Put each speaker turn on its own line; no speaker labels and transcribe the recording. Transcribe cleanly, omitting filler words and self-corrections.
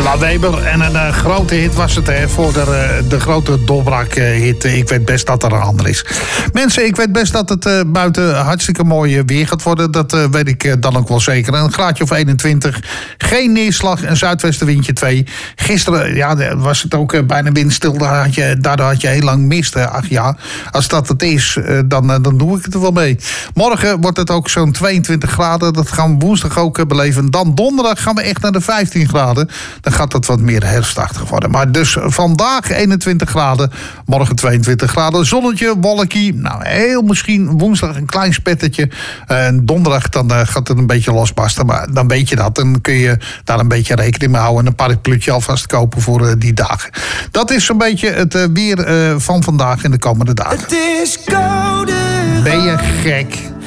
La Weber. En een grote hit was het voor de grote doorbraak-hit. Ik weet best dat er een ander is. Mensen, ik weet best dat het buiten hartstikke mooi weer gaat worden. Dat weet ik dan ook wel zeker. Een graadje of 21. Geen neerslag. Een zuidwestenwindje 2. Gisteren was het ook bijna windstil. Daardoor had je heel lang mist. Ach ja, als dat het is, dan doe ik het er wel mee. Morgen wordt het ook zo'n 22 graden. Dat gaan we woensdag ook beleven. Dan donderdag gaan we echt naar de 15 graden. Dan gaat het wat meer herfstachtig worden. Maar dus vandaag 21 graden. Morgen 22 graden. Zonnetje, wolkie. Nou, heel misschien woensdag een klein spettetje. En donderdag dan gaat het een beetje losbarsten. Maar dan weet je dat. Dan kun je daar een beetje rekening mee houden. En een parapluutje alvast kopen voor die dagen. Dat is zo'n beetje het weer van vandaag en de komende dagen.
Het is koude.
Ben je gek?